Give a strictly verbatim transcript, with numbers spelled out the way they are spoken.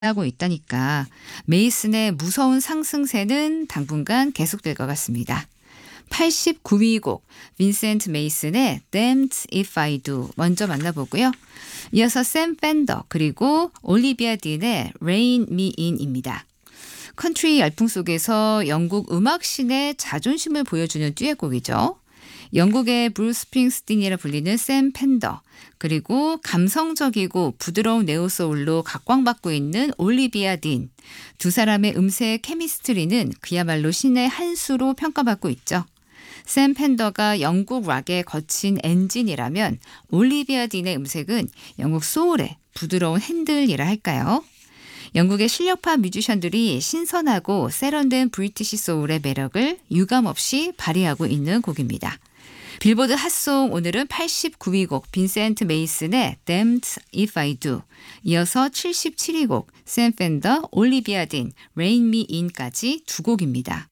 하고 있다니까 메이슨의 무서운 상승세는 당분간 계속될 것 같습니다. 팔십구 위 곡 빈센트 메이슨의 Damned If I Do 먼저 만나보고요. 이어서 샘 펜더 그리고 올리비아 딘의 Rain Me In입니다. 컨트리 열풍 속에서 영국 음악신의 자존심을 보여주는 듀엣곡이죠. 영국의 브루스 스프링스틴이라 불리는 샘 펜더 그리고 감성적이고 부드러운 네오소울로 각광받고 있는 올리비아 딘 두 사람의 음색 케미스트리는 그야말로 신의 한 수로 평가받고 있죠. 샘 펜더가 영국 락의 거친 엔진이라면 올리비아 딘의 음색은 영국 소울의 부드러운 핸들이라 할까요? 영국의 실력파 뮤지션들이 신선하고 세련된 브리티시 소울의 매력을 유감없이 발휘하고 있는 곡입니다. 빌보드 핫송 오늘은 팔십구 위 곡 빈센트 메이슨의 Damned If I Do, 이어서 칠십칠 위 곡 샘 펜더, 올리비아 딘, Rain Me In까지 두 곡입니다.